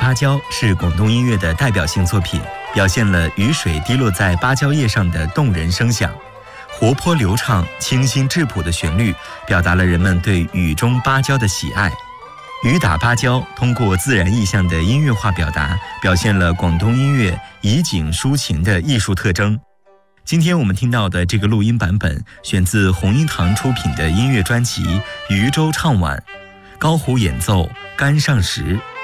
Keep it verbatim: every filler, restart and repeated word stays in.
芭蕉》是广东音乐的代表性作品，表现了雨水滴落在芭蕉叶上的动人声响。活泼流畅、清新质朴的旋律，表达了人们对雨中芭蕉的喜爱。雨打芭蕉通过自然意象的音乐化表达，表现了广东音乐以景抒情的艺术特征。今天我们听到的这个录音版本，选自红音堂出品的音乐专辑《渔舟唱晚》，高胡演奏，杆上石，